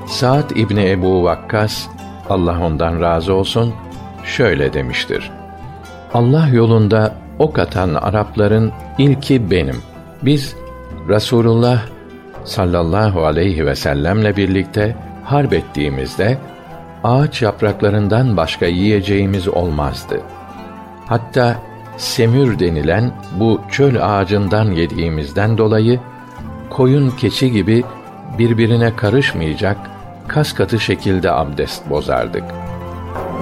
Sa'd İbni Ebu Vakkas, Allah ondan razı olsun, şöyle demiştir: Allah yolunda ok atan Arapların ilki benim. Biz Resulullah sallallahu aleyhi ve sellemle birlikte harp ettiğimizde ağaç yapraklarından başka yiyeceğimiz olmazdı. Hatta semür denilen bu çöl ağacından yediğimizden dolayı koyun keçi gibi birbirine karışmayacak kas katı şekilde abdest bozardık.